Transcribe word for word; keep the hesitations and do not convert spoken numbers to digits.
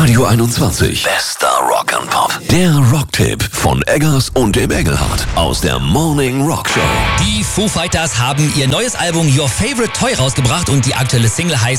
Radio einundzwanzig. Bester Rock and Pop. Der Rocktipp von Eggers und dem Engelhardt aus der Morning Rock Show. Die Foo Fighters haben ihr neues Album Your Favorite Toy rausgebracht und die aktuelle Single heißt